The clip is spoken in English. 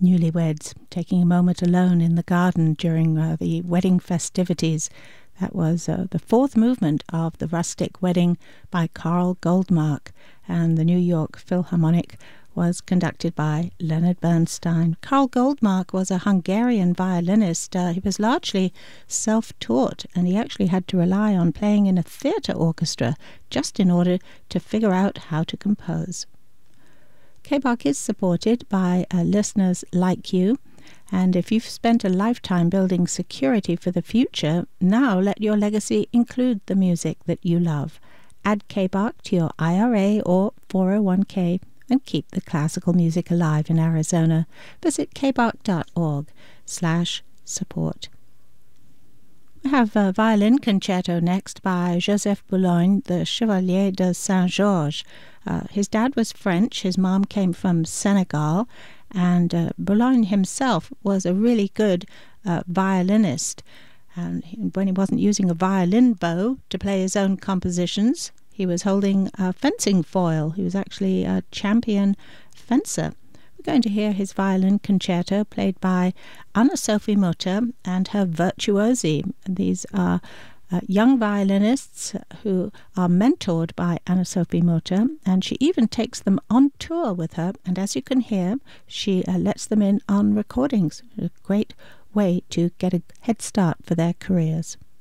newlyweds taking a moment alone in the garden during the wedding festivities. That was the fourth movement of The Rustic Wedding by Carl Goldmark, and the New York Philharmonic was conducted by Leonard Bernstein. Carl Goldmark was a Hungarian violinist. He was largely self-taught, and he actually had to rely on playing in a theatre orchestra just in order to figure out how to compose. KBOC is supported by listeners like you, and if you've spent a lifetime building security for the future, now let your legacy include the music that you love. Add KBOC to your IRA or 401k and keep the classical music alive in Arizona. Visit kboc.org/support. We have a violin concerto next by Joseph Boulogne, the Chevalier de Saint-Georges. His dad was French, his mom came from Senegal, and Boulogne himself was a really good violinist. And when he wasn't using a violin bow to play his own compositions, he was holding a fencing foil. He was actually a champion fencer. We're going to hear his violin concerto played by Anna-Sophie Mutter and her virtuosi. These are young violinists who are mentored by Anna-Sophie Mutter, and she even takes them on tour with her, and as you can hear, she lets them in on recordings. A great way to get a head start for their careers.